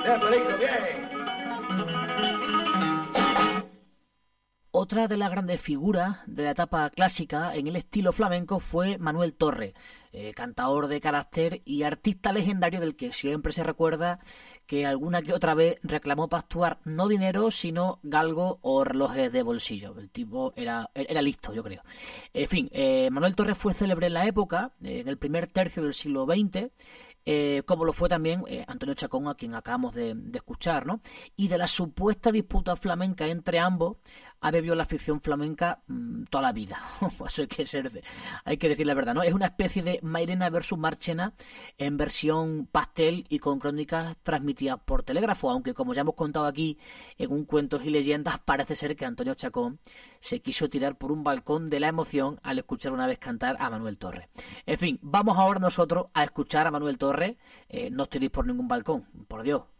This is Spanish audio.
Bien, Pelito, bien. Otra de las grandes figuras de la etapa clásica en el estilo flamenco fue Manuel Torre, cantador de carácter y artista legendario del que siempre se recuerda que alguna que otra vez reclamó para actuar no dinero, sino galgo o relojes de bolsillo. El tipo era listo, yo creo. En fin, Manuel Torre fue célebre en la época, en el primer tercio del siglo XX, como lo fue también Antonio Chacón, a quien acabamos de escuchar, ¿no? Y de la supuesta disputa flamenca entre ambos ha bebido la afición flamenca toda la vida. Eso hay que decir la verdad, ¿no? Es una especie de Mairena versus Marchena en versión pastel y con crónicas transmitidas por telégrafo, aunque como ya hemos contado aquí en un Cuentos y Leyendas, parece ser que Antonio Chacón se quiso tirar por un balcón de la emoción al escuchar una vez cantar a Manuel Torre. En fin, vamos ahora nosotros a escuchar a Manuel Torre. No os tiréis por ningún balcón, por Dios.